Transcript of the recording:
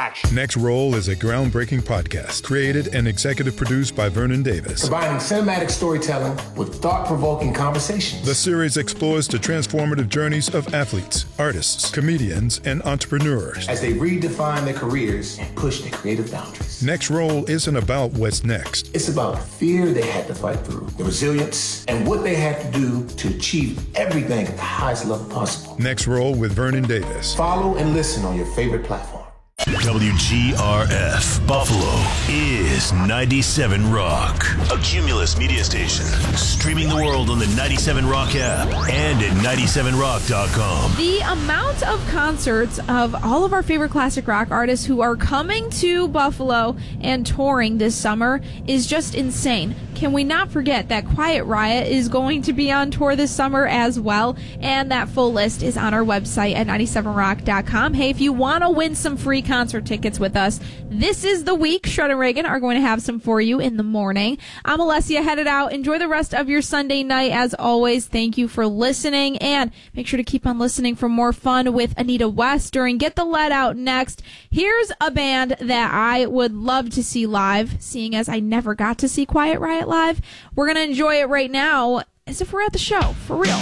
action. Next Roll is a groundbreaking podcast created and executive produced by Vernon Davis. Combining cinematic storytelling with thought-provoking conversations. The series explores the transformative journeys of athletes, artists, comedians, and entrepreneurs as they redefine their careers and push their creative boundaries. Next Roll isn't about what's next. It's about the fear they had to fight through, the resilience, and what they had to do to achieve everything at the highest level possible. Next Roll with Vernon Davis. Follow and listen on your favorite platform. WGRF Buffalo is 97 Rock, a Cumulus media station, streaming the world on the 97 Rock app and at 97rock.com. The amount of concerts of all of our favorite classic rock artists who are coming to Buffalo and touring this summer is just insane. Can we not forget that Quiet Riot is going to be on tour this summer as well, and that full list is on our website at 97rock.com. Hey, if you want to win some free concert tickets with us, this is the week. Shred and Reagan are going to have some for you in the morning. I'm Alessia, headed out. Enjoy the rest of your Sunday night. As always, thank you for listening, and make sure to keep on listening for more fun with Anita West during Get the Lead Out next. Here's a band that I would love to see live, seeing as I never got to see Quiet Riot live. We're going to enjoy it right now as if we're at the show, for real.